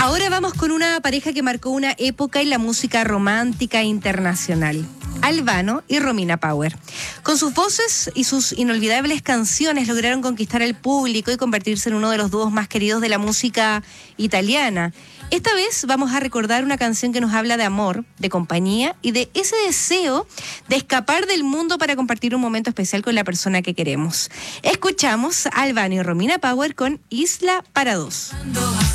Ahora vamos con una pareja que marcó una época en la música romántica internacional. Albano y Romina Power. Con sus voces y sus inolvidables canciones lograron conquistar al público y convertirse en uno de los dúos más queridos de la música italiana. Esta vez vamos a recordar una canción que nos habla de amor, de compañía y de ese deseo de escapar del mundo para compartir un momento especial con la persona que queremos. Escuchamos a Albano y Romina Power con Isla para Dos.